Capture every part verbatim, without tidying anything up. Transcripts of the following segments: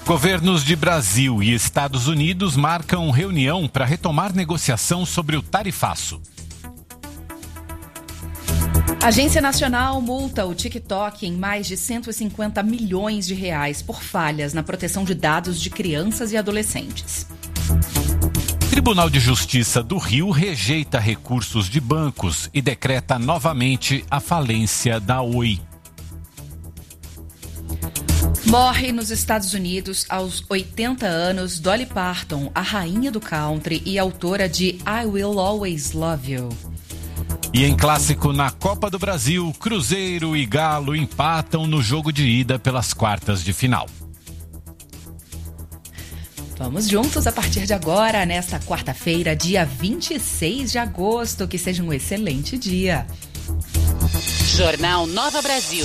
Governos de Brasil e Estados Unidos marcam reunião para retomar negociação sobre o tarifaço. Agência Nacional multa o TikTok em mais de cento e cinquenta milhões de reais por falhas na proteção de dados de crianças e adolescentes. Tribunal de Justiça do Rio rejeita recursos de bancos e decreta novamente a falência da Oi. Morre nos Estados Unidos aos oitenta anos Dolly Parton, a rainha do country e autora de I Will Always Love You. E em clássico na Copa do Brasil, Cruzeiro e Galo empatam no jogo de ida pelas quartas de final. Vamos juntos a partir de agora, nesta quarta-feira, dia vinte e seis de agosto. Que seja um excelente dia. Jornal Nova Brasil.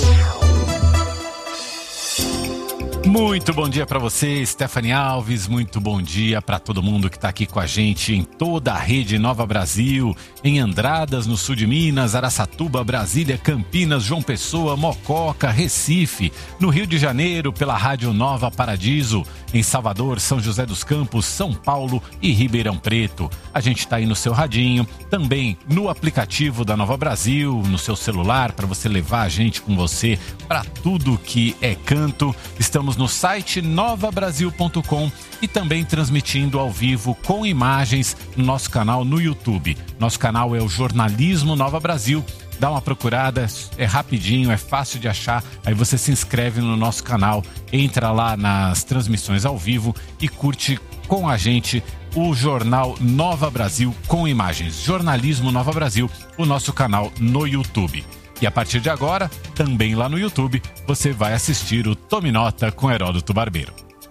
Muito bom dia para você, Stephanie Alves. Muito bom dia para todo mundo que está aqui com a gente em toda a rede Nova Brasil, em Andradas, no sul de Minas, Araçatuba, Brasília, Campinas, João Pessoa, Mococa, Recife, no Rio de Janeiro, pela Rádio Nova Paradiso, em Salvador, São José dos Campos, São Paulo e Ribeirão Preto. A gente está aí no seu radinho, também no aplicativo da Nova Brasil, no seu celular, para você levar a gente com você para tudo que é canto. Estamos no site nova brasil ponto com e também transmitindo ao vivo com imagens no nosso canal no YouTube. Nosso canal é o Jornalismo Nova Brasil. Dá uma procurada, é rapidinho, é fácil de achar. Aí você se inscreve no nosso canal, entra lá nas transmissões ao vivo e curte com a gente o Jornal Nova Brasil com imagens. Jornalismo Nova Brasil, o nosso canal no YouTube. E a partir de agora, também lá no YouTube, você vai assistir o Tome Nota com Heródoto Barbeiro.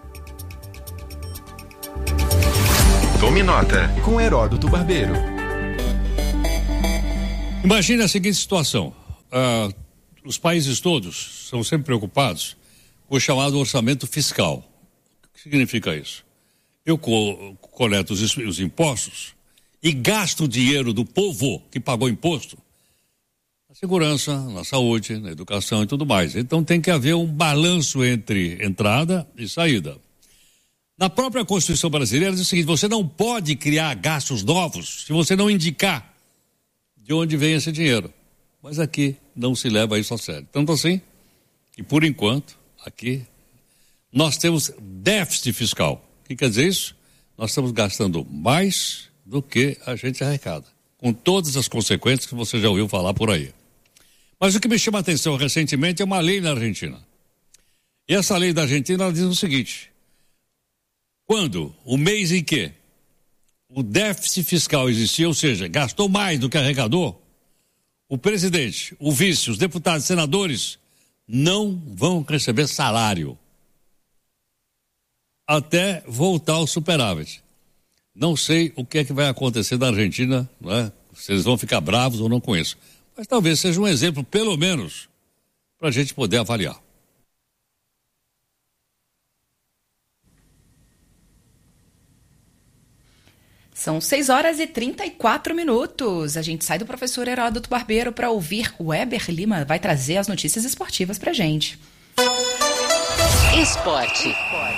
Tome Nota com Heródoto Barbeiro. Imagine a seguinte situação. Uh, os países todos são sempre preocupados com o chamado orçamento fiscal. O que significa isso? Eu co- coleto os, os impostos e gasto o dinheiro do povo que pagou imposto na segurança, na saúde, na educação e tudo mais. Então tem que haver um balanço entre entrada e saída. Na própria Constituição brasileira diz o seguinte: você não pode criar gastos novos se você não indicar de onde vem esse dinheiro. Mas aqui não se leva isso a sério. Tanto assim, e por enquanto, aqui, nós temos déficit fiscal. O que quer dizer isso? Nós estamos gastando mais do que a gente arrecada, com todas as consequências que você já ouviu falar por aí. Mas o que me chama a atenção recentemente é uma lei na Argentina. E essa lei da Argentina ela diz o seguinte: quando o mês em que o déficit fiscal existia, ou seja, gastou mais do que arrecadou, o presidente, o vice, os deputados, senadores não vão receber salário até voltar ao superávit. Não sei o que é que vai acontecer na Argentina, né? Se eles vão ficar bravos ou não com isso. Mas talvez seja um exemplo, pelo menos, para a gente poder avaliar. São seis horas e trinta e quatro minutos. A gente sai do professor Heródoto Barbeiro para ouvir o Weber Lima. Vai trazer as notícias esportivas para gente. Esporte.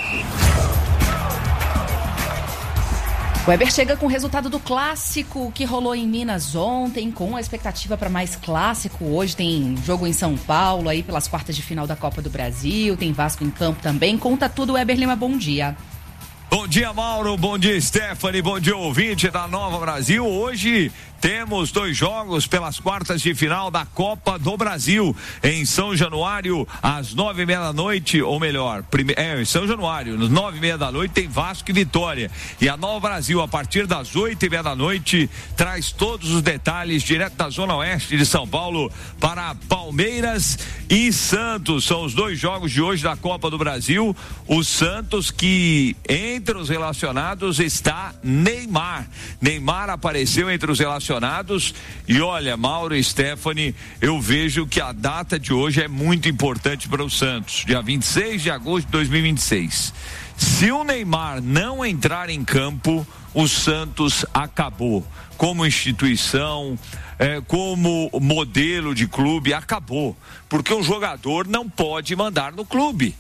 O Weber chega com o resultado do clássico que rolou em Minas ontem, com a expectativa para mais clássico. Hoje tem jogo em São Paulo, aí pelas quartas de final da Copa do Brasil, tem Vasco em campo também. Conta tudo, Weber Lima, bom dia. Bom dia, Mauro, bom dia, Stephanie, bom dia, ouvinte da Nova Brasil. Hoje temos dois jogos pelas quartas de final da Copa do Brasil em São Januário, às nove e meia da noite, ou melhor, prime... é, em São Januário, às nove e meia da noite tem Vasco e Vitória. E a Nova Brasil, a partir das oito e meia da noite, traz todos os detalhes direto da Zona Oeste de São Paulo para Palmeiras e Santos. São os dois jogos de hoje da Copa do Brasil. O Santos, que entre os relacionados está Neymar. Neymar apareceu entre os relacionados. E olha, Mauro e Stephanie, eu vejo que a data de hoje é muito importante para o Santos, dia vinte e seis de agosto de dois mil e vinte e seis. Se o Neymar não entrar em campo, o Santos acabou. Como instituição, é, como modelo de clube, acabou. Porque um jogador não pode mandar no clube.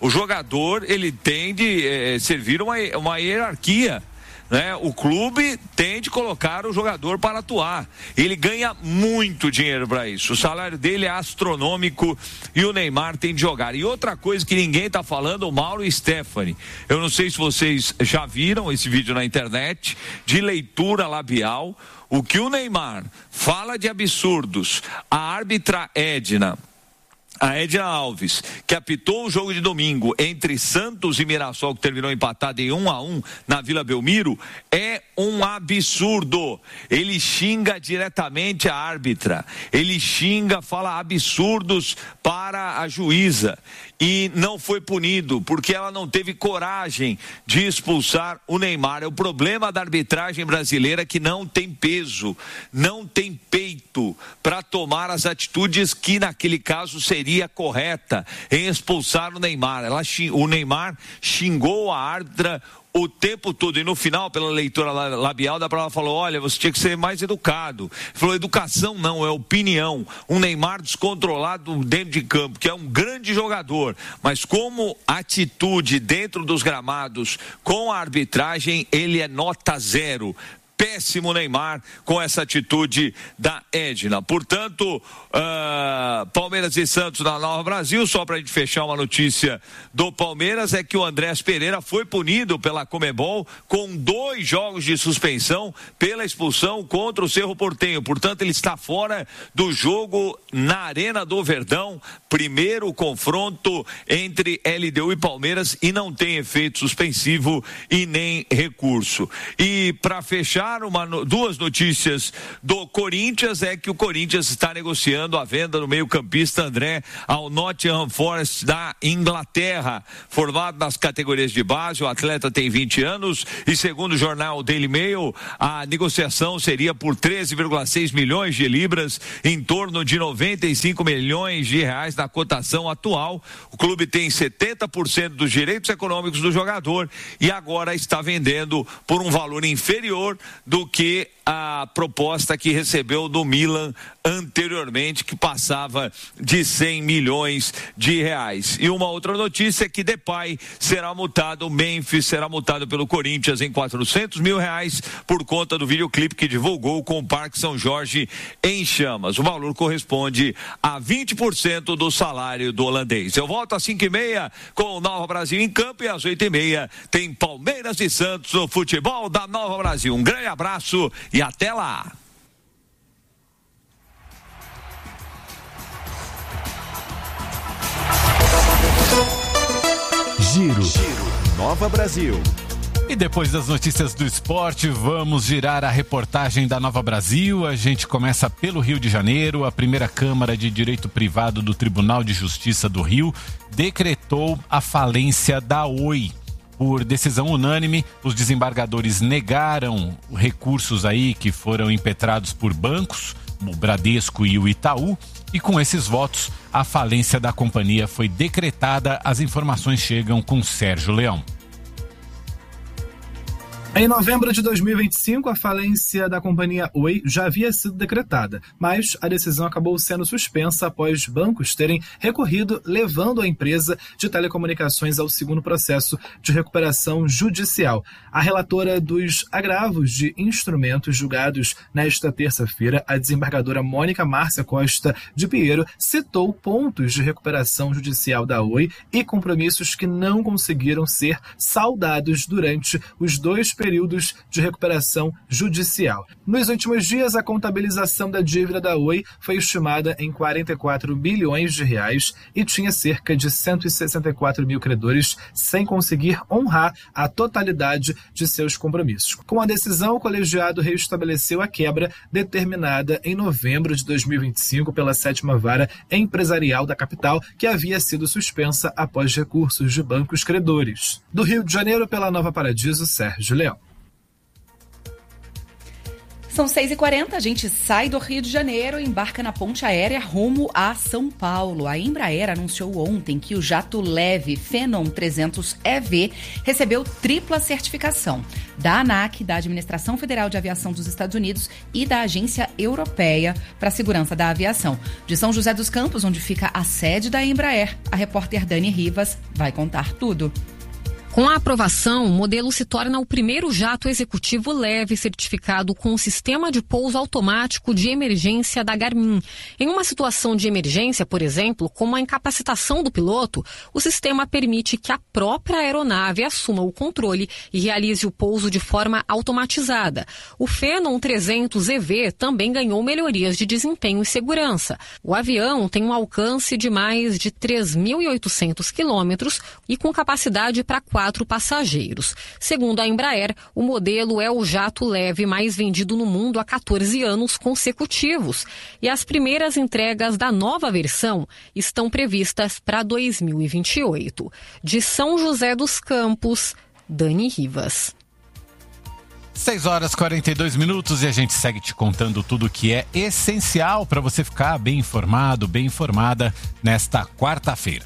O jogador, ele tem de é, servir uma, uma hierarquia. Né? O clube tem de colocar o jogador para atuar. Ele ganha muito dinheiro para isso. O salário dele é astronômico e o Neymar tem de jogar. E outra coisa que ninguém está falando, o Mauro e Stephanie. Eu não sei se vocês já viram esse vídeo na internet, de leitura labial. O que o Neymar fala de absurdos, a árbitra Edna, a Edna Alves, que apitou o jogo de domingo entre Santos e Mirassol, que terminou empatado em um a um na Vila Belmiro, é um absurdo. Ele xinga diretamente a árbitra, ele xinga, fala absurdos para a juíza e não foi punido, porque ela não teve coragem de expulsar o Neymar. É o problema da arbitragem brasileira, que não tem peso, não tem peito para tomar as atitudes que naquele caso seria correta em expulsar o Neymar. Ela, o Neymar xingou a árbitra o tempo todo, e no final, pela leitura labial, da prova falou: olha, você tinha que ser mais educado. Ele falou: educação não, é opinião. Um Neymar descontrolado dentro de campo, que é um grande jogador, mas como atitude dentro dos gramados com a arbitragem, ele é nota zero. Péssimo Neymar com essa atitude da Edna. Portanto, uh, Palmeiras e Santos na Nova Brasil. Só para a gente fechar uma notícia do Palmeiras, é que o Andrés Pereira foi punido pela Conmebol com dois jogos de suspensão pela expulsão contra o Cerro Porteño. Portanto, ele está fora do jogo na Arena do Verdão. Primeiro confronto entre L D U e Palmeiras, e não tem efeito suspensivo e nem recurso. E para fechar, Uma, duas notícias do Corinthians, é que o Corinthians está negociando a venda do meio-campista André ao Nottingham Forest da Inglaterra. Formado nas categorias de base, o atleta tem vinte anos e, segundo o jornal Daily Mail, a negociação seria por treze vírgula seis milhões de libras, em torno de noventa e cinco milhões de reais na cotação atual. O clube tem setenta por cento dos direitos econômicos do jogador e agora está vendendo por um valor inferior do que a proposta que recebeu do Milan anteriormente, que passava de cem milhões de reais. E uma outra notícia é que Depay será multado, o Memphis será multado pelo Corinthians em quatrocentos mil reais por conta do videoclipe que divulgou com o Parque São Jorge em chamas. O valor corresponde a vinte por cento do salário do holandês. Eu volto às cinco e meia com o Nova Brasil em campo, e às oito e meia tem Palmeiras e Santos no futebol da Nova Brasil. Um grande abraço e até lá. Giro, Giro Nova Brasil. E depois das notícias do esporte, vamos girar a reportagem da Nova Brasil. A gente começa pelo Rio de Janeiro. A primeira Câmara de Direito Privado do Tribunal de Justiça do Rio decretou a falência da Oi. Por decisão unânime, os desembargadores negaram recursos aí que foram impetrados por bancos, o Bradesco e o Itaú, e com esses votos, a falência da companhia foi decretada. As informações chegam com Sérgio Leão. Em novembro de dois mil e vinte e cinco, a falência da companhia Oi já havia sido decretada, mas a decisão acabou sendo suspensa após bancos terem recorrido, levando a empresa de telecomunicações ao segundo processo de recuperação judicial. A relatora dos agravos de instrumentos julgados nesta terça-feira, a desembargadora Mônica Márcia Costa de Pinheiro, citou pontos de recuperação judicial da Oi e compromissos que não conseguiram ser saldados durante os dois períodos de recuperação judicial. Nos últimos dias, a contabilização da dívida da Oi foi estimada em quarenta e quatro bilhões de reais e tinha cerca de cento e sessenta e quatro mil credores sem conseguir honrar a totalidade de seus compromissos. Com a decisão, o colegiado reestabeleceu a quebra determinada em novembro de dois mil e vinte e cinco pela sétima Vara Empresarial da capital, que havia sido suspensa após recursos de bancos credores. Do Rio de Janeiro, pela Nova Paradiso, Sérgio Leão. São seis e quarenta, a gente sai do Rio de Janeiro e embarca na ponte aérea rumo a São Paulo. A Embraer anunciou ontem que o jato leve Phenom trezentos E V recebeu tripla certificação da ANAC, da Administração Federal de Aviação dos Estados Unidos e da Agência Europeia para a Segurança da Aviação. De São José dos Campos, onde fica a sede da Embraer, a repórter Dani Rivas vai contar tudo. Com a aprovação, o modelo se torna o primeiro jato executivo leve certificado com o sistema de pouso automático de emergência da Garmin. Em uma situação de emergência, por exemplo, como a incapacitação do piloto, o sistema permite que a própria aeronave assuma o controle e realize o pouso de forma automatizada. O Phenom trezentos E V também ganhou melhorias de desempenho e segurança. O avião tem um alcance de mais de três mil e oitocentos quilômetros e com capacidade para quatro passageiros. Segundo a Embraer, o modelo é o jato leve mais vendido no mundo há quatorze anos consecutivos e as primeiras entregas da nova versão estão previstas para dois mil e vinte e oito. De São José dos Campos, Dani Rivas. seis horas e quarenta e dois minutos e a gente segue te contando tudo que é essencial para você ficar bem informado, bem informada nesta quarta-feira.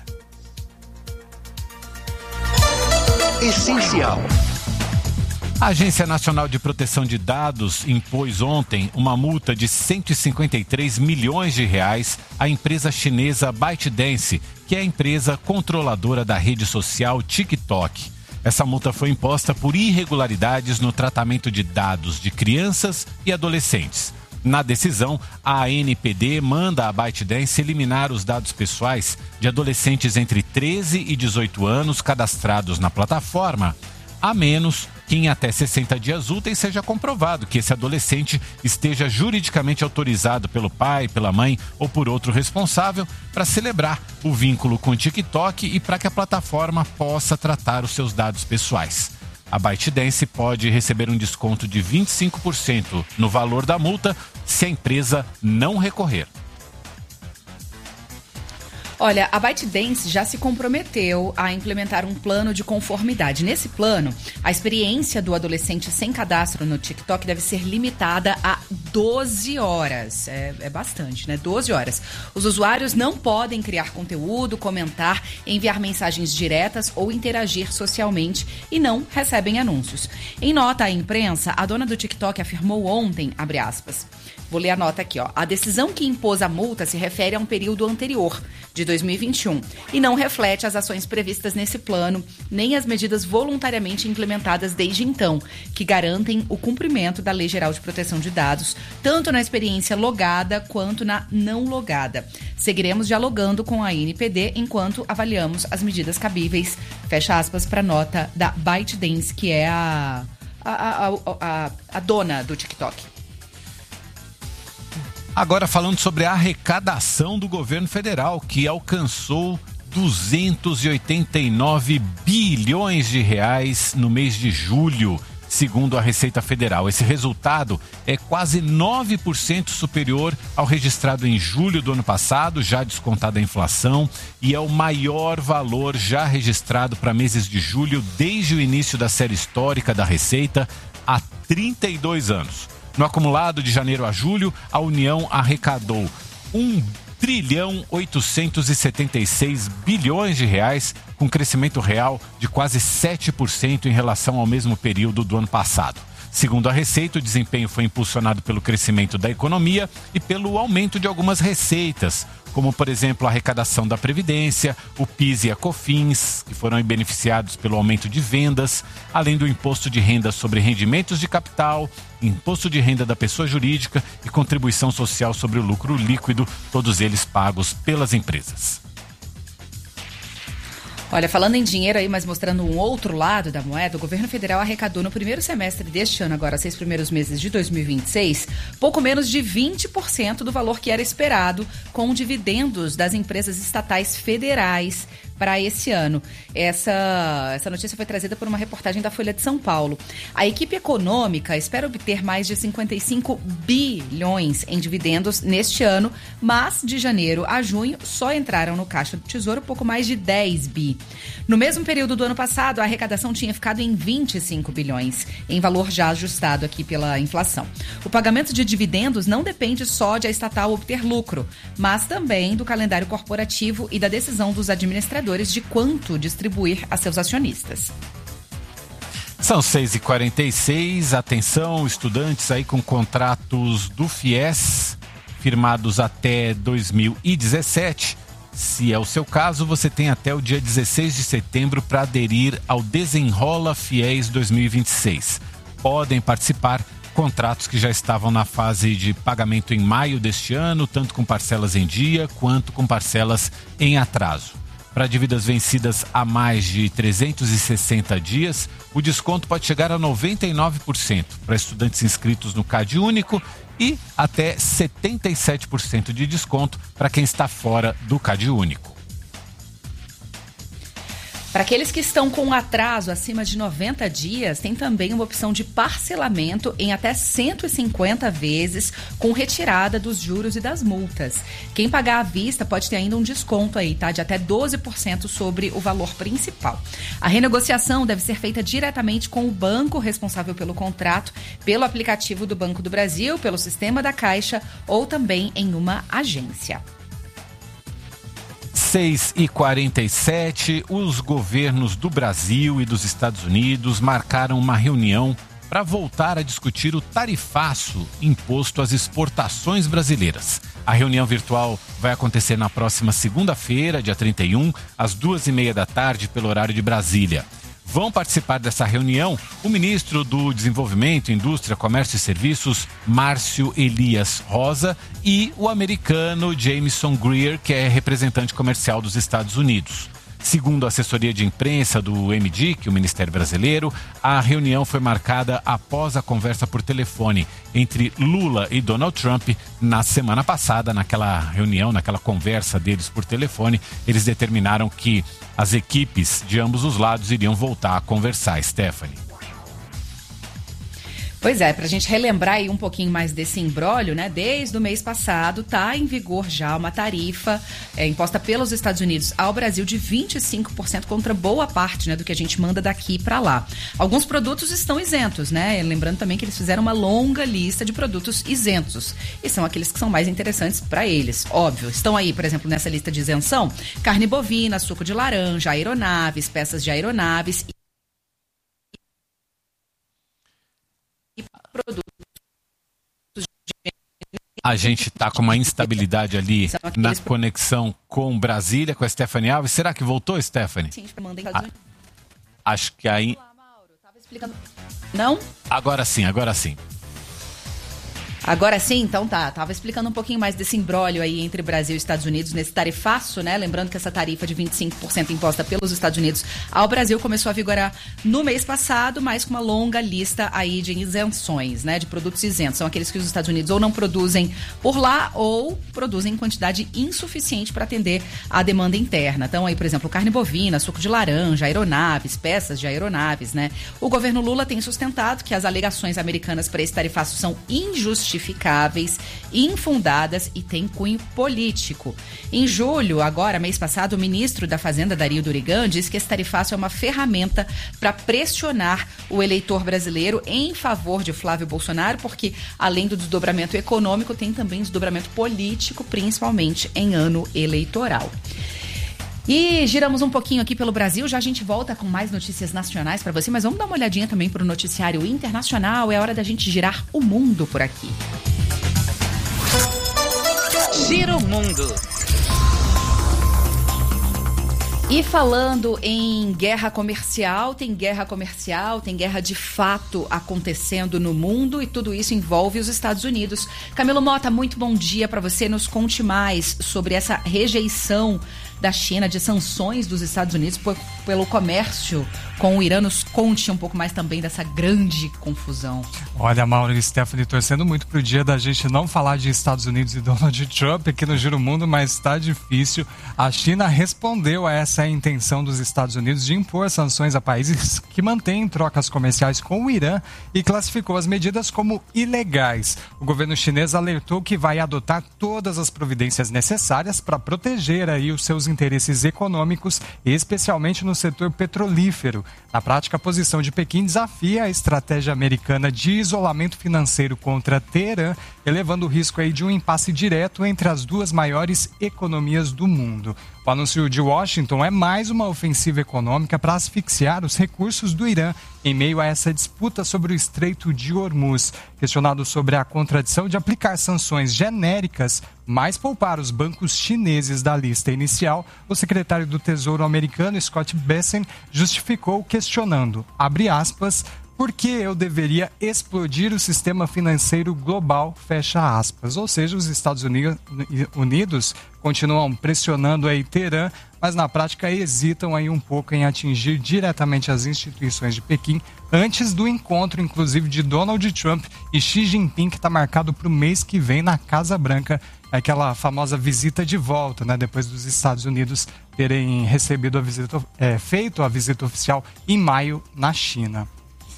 Essencial. A Agência Nacional de Proteção de Dados impôs ontem uma multa de cento e cinquenta e três milhões de reais à empresa chinesa ByteDance, que é a empresa controladora da rede social TikTok. Essa multa foi imposta por irregularidades no tratamento de dados de crianças e adolescentes. Na decisão, a A N P D manda a ByteDance eliminar os dados pessoais de adolescentes entre treze e dezoito anos cadastrados na plataforma, a menos que em até sessenta dias úteis seja comprovado que esse adolescente esteja juridicamente autorizado pelo pai, pela mãe ou por outro responsável para celebrar o vínculo com o TikTok e para que a plataforma possa tratar os seus dados pessoais. A ByteDance pode receber um desconto de vinte e cinco por cento no valor da multa se a empresa não recorrer. Olha, a ByteDance já se comprometeu a implementar um plano de conformidade. Nesse plano, a experiência do adolescente sem cadastro no TikTok deve ser limitada a doze horas. É, é bastante, né? doze horas. Os usuários não podem criar conteúdo, comentar, enviar mensagens diretas ou interagir socialmente e não recebem anúncios. Em nota à imprensa, a dona do TikTok afirmou ontem, abre aspas, vou ler a nota aqui, ó. A decisão que impôs a multa se refere a um período anterior, de dois mil e vinte e um, e não reflete as ações previstas nesse plano, nem as medidas voluntariamente implementadas desde então, que garantem o cumprimento da Lei Geral de Proteção de Dados, tanto na experiência logada quanto na não logada. Seguiremos dialogando com a A N P D enquanto avaliamos as medidas cabíveis, fecha aspas, para a nota da ByteDance, que é a, a, a, a, a dona do TikTok. Agora falando sobre a arrecadação do governo federal, que alcançou duzentos e oitenta e nove bilhões de reais no mês de julho, segundo a Receita Federal. Esse resultado é quase nove por cento superior ao registrado em julho do ano passado, já descontada a inflação, e é o maior valor já registrado para meses de julho desde o início da série histórica da Receita, há trinta e dois anos. No acumulado de janeiro a julho, a União arrecadou um trilhão oitocentos e setenta e seis bilhões de reais, com crescimento real de quase sete por cento em relação ao mesmo período do ano passado. Segundo a Receita, o desempenho foi impulsionado pelo crescimento da economia e pelo aumento de algumas receitas, como, por exemplo, a arrecadação da Previdência, o PIS e a COFINS, que foram beneficiados pelo aumento de vendas, além do imposto de renda sobre rendimentos de capital, imposto de renda da pessoa jurídica e contribuição social sobre o lucro líquido, todos eles pagos pelas empresas. Olha, falando em dinheiro aí, mas mostrando um outro lado da moeda, o governo federal arrecadou no primeiro semestre deste ano, agora seis primeiros meses de dois mil e vinte e seis, pouco menos de vinte por cento do valor que era esperado com dividendos das empresas estatais federais para esse ano. Essa, essa notícia foi trazida por uma reportagem da Folha de São Paulo. A equipe econômica espera obter mais de cinquenta e cinco bilhões em dividendos neste ano, mas de janeiro a junho só entraram no caixa do Tesouro pouco mais de dez bi. bi. No mesmo período do ano passado, a arrecadação tinha ficado em vinte e cinco bilhões, em valor já ajustado aqui pela inflação. O pagamento de dividendos não depende só de a estatal obter lucro, mas também do calendário corporativo e da decisão dos administradores de quanto distribuir a seus acionistas. São seis e quarenta e seis, atenção, estudantes aí com contratos do FIES firmados até dois mil e dezessete. Se é o seu caso, você tem até o dia dezesseis de setembro para aderir ao Desenrola FIES dois mil e vinte e seis. Podem participar contratos que já estavam na fase de pagamento em maio deste ano, tanto com parcelas em dia quanto com parcelas em atraso. Para dívidas vencidas há mais de trezentos e sessenta dias, o desconto pode chegar a noventa e nove por cento para estudantes inscritos no CAD Único e até setenta e sete por cento de desconto para quem está fora do CAD Único. Para aqueles que estão com atraso acima de noventa dias, tem também uma opção de parcelamento em até cento e cinquenta vezes, com retirada dos juros e das multas. Quem pagar à vista pode ter ainda um desconto aí, tá? De até doze por cento sobre o valor principal. A renegociação deve ser feita diretamente com o banco responsável pelo contrato, pelo aplicativo do Banco do Brasil, pelo sistema da Caixa ou também em uma agência. seis e quarenta e sete, os governos do Brasil e dos Estados Unidos marcaram uma reunião para voltar a discutir o tarifaço imposto às exportações brasileiras. A reunião virtual vai acontecer na próxima segunda-feira, dia trinta e um, às duas e meia da tarde, pelo horário de Brasília. Vão participar dessa reunião o ministro do Desenvolvimento, Indústria, Comércio e Serviços, Márcio Elias Rosa, e o americano Jameson Greer, que é representante comercial dos Estados Unidos. Segundo a assessoria de imprensa do M D I C, o Ministério Brasileiro, a reunião foi marcada após a conversa por telefone entre Lula e Donald Trump na semana passada. Naquela reunião, naquela conversa deles por telefone, eles determinaram que as equipes de ambos os lados iriam voltar a conversar. Stephanie. Pois é, para a gente relembrar aí um pouquinho mais desse imbróglio, né? Desde o mês passado está em vigor já uma tarifa é, imposta pelos Estados Unidos ao Brasil de vinte e cinco por cento contra boa parte, né, do que a gente manda daqui para lá. Alguns produtos estão isentos, né? Lembrando também que eles fizeram uma longa lista de produtos isentos e são aqueles que são mais interessantes para eles, óbvio. Estão aí, por exemplo, nessa lista de isenção, carne bovina, suco de laranja, aeronaves, peças de aeronaves e produtos. A gente está com uma instabilidade ali na conexão com Brasília, com a Stephanie Alves. Será que voltou, Stephanie? Sim, mandei. A, acho que aí... Não? Agora sim, agora sim. Agora sim, então tá. Tava explicando um pouquinho mais desse imbróglio aí entre Brasil e Estados Unidos nesse tarifaço, né? Lembrando que essa tarifa de vinte e cinco por cento imposta pelos Estados Unidos ao Brasil começou a vigorar no mês passado, mas com uma longa lista aí de isenções, né? De produtos isentos. São aqueles que os Estados Unidos ou não produzem por lá ou produzem em quantidade insuficiente para atender à demanda interna. Então aí, por exemplo, carne bovina, suco de laranja, aeronaves, peças de aeronaves, né? O governo Lula tem sustentado que as alegações americanas para esse tarifaço são injustificadas, justificáveis, infundadas e tem cunho político. Em julho, agora, mês passado, o ministro da Fazenda, Dario Durigan, disse que esse tarifaço é uma ferramenta para pressionar o eleitor brasileiro em favor de Flávio Bolsonaro, porque além do desdobramento econômico, tem também desdobramento político, principalmente em ano eleitoral. E giramos um pouquinho aqui pelo Brasil, já a gente volta com mais notícias nacionais para você, mas vamos dar uma olhadinha também para o noticiário internacional. É hora da gente girar o mundo por aqui. Gira o mundo. E falando em guerra comercial, tem guerra comercial, tem guerra de fato acontecendo no mundo e tudo isso envolve os Estados Unidos. Camilo Mota, muito bom dia para você. Nos conte mais sobre essa rejeição da China, de sanções dos Estados Unidos por, pelo comércio com o Irã. Nos conte um pouco mais também dessa grande confusão. Olha, Mauro e Stephanie, torcendo muito pro dia da gente não falar de Estados Unidos e Donald Trump aqui no Giro Mundo, mas está difícil. A China respondeu a essa intenção dos Estados Unidos de impor sanções a países que mantêm trocas comerciais com o Irã e classificou as medidas como ilegais. O governo chinês alertou que vai adotar todas as providências necessárias para proteger aí os seus interesses econômicos, especialmente no setor petrolífero. Na prática, a posição de Pequim desafia a estratégia americana de isolamento financeiro contra Teherã, elevando o risco aí de um impasse direto entre as duas maiores economias do mundo. O anúncio de Washington é mais uma ofensiva econômica para asfixiar os recursos do Irã em meio a essa disputa sobre o Estreito de Hormuz. Questionado sobre a contradição de aplicar sanções genéricas, mas poupar os bancos chineses da lista inicial, o secretário do Tesouro americano, Scott Bessent, justificou questionando, abre aspas, por que eu deveria explodir o sistema financeiro global, fecha aspas. Ou seja, os Estados Unidos continuam pressionando aí Teherã, mas na prática hesitam aí um pouco em atingir diretamente as instituições de Pequim antes do encontro, inclusive, de Donald Trump e Xi Jinping, que está marcado para o mês que vem na Casa Branca, aquela famosa visita de volta, né? Depois dos Estados Unidos terem recebido a visita, é, feito a visita oficial em maio na China.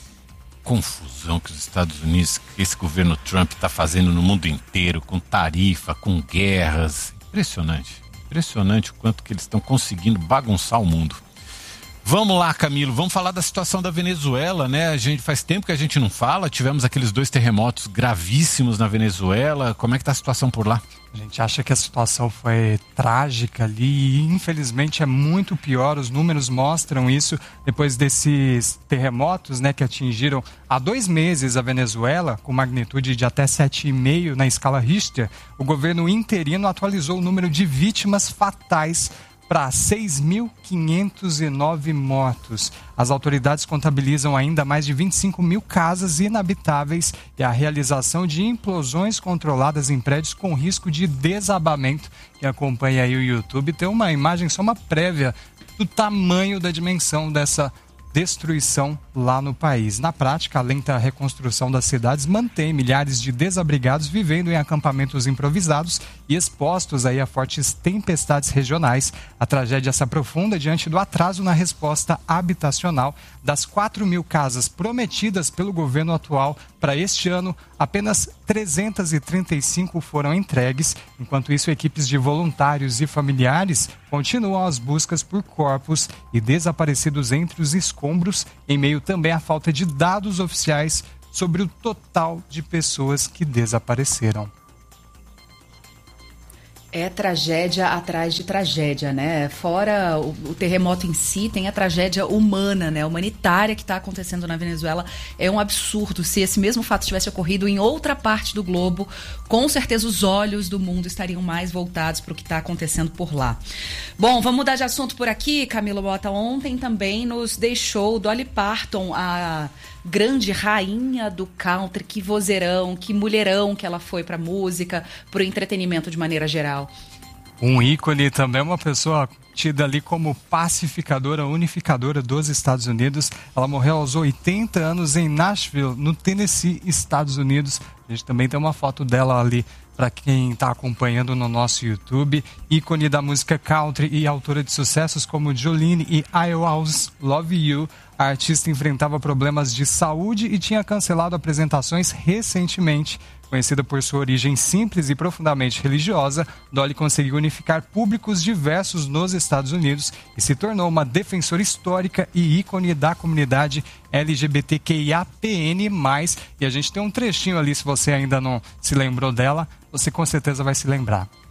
Confusão que os Estados Unidos, que esse governo Trump está fazendo no mundo inteiro, com tarifa, com guerras. Impressionante, impressionante o quanto que eles estão conseguindo bagunçar o mundo. Vamos lá, Camilo, vamos falar da situação da Venezuela, né? A gente, faz tempo que a gente não fala, tivemos aqueles dois terremotos gravíssimos na Venezuela. Como é que está a situação por lá? A gente acha que a situação foi trágica ali e infelizmente é muito pior, os números mostram isso. Depois desses terremotos, né, que atingiram há dois meses a Venezuela, com magnitude de até sete vírgula cinco na escala Richter, o governo interino atualizou o número de vítimas fatais para seis mil quinhentos e nove mortos. As autoridades contabilizam ainda mais de vinte e cinco mil casas inabitáveis e a realização de implosões controladas em prédios com risco de desabamento. Quem acompanha aí o YouTube tem uma imagem, só uma prévia do tamanho da dimensão dessa destruição lá no país. Na prática, a lenta reconstrução das cidades mantém milhares de desabrigados vivendo em acampamentos improvisados e expostos aí a fortes tempestades regionais. A tragédia se aprofunda diante do atraso na resposta habitacional. Das quatro mil casas prometidas pelo governo atual para este ano, apenas trezentas e trinta e cinco foram entregues. Enquanto isso, equipes de voluntários e familiares continuam as buscas por corpos e desaparecidos entre os escombros, em meio também à falta de dados oficiais sobre o total de pessoas que desapareceram. É tragédia atrás de tragédia, né? Fora o, o terremoto em si, tem a tragédia humana, né? Humanitária que está acontecendo na Venezuela. É um absurdo. Se esse mesmo fato tivesse ocorrido em outra parte do globo, com certeza os olhos do mundo estariam mais voltados para o que está acontecendo por lá. Bom, vamos mudar de assunto por aqui, Camilo Bota. Ontem também nos deixou Dolly Parton, a grande rainha do country, que vozeirão, que mulherão que ela foi para música, para o entretenimento de maneira geral. Um ícone também, uma pessoa tida ali como pacificadora, unificadora dos Estados Unidos. Ela morreu aos oitenta anos em Nashville, no Tennessee, Estados Unidos. A gente também tem uma foto dela ali para quem está acompanhando no nosso YouTube. Ícone da música country e autora de sucessos como Jolene e I Always Love You. A artista enfrentava problemas de saúde e tinha cancelado apresentações recentemente. Conhecida por sua origem simples e profundamente religiosa, Dolly conseguiu unificar públicos diversos nos Estados Unidos e se tornou uma defensora histórica e ícone da comunidade L G B T Q I A P N mais. E a gente tem um trechinho ali, se você ainda não se lembrou dela, você com certeza vai se lembrar.